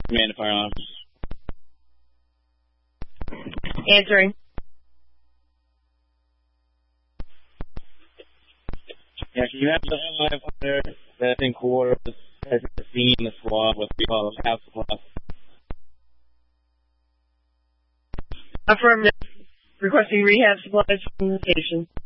Command and Firearms. Answering. Yeah, can you have the live hunter that's in quarters has seen the squad with the house supplies? Affirmative. Requesting rehab supplies from the station.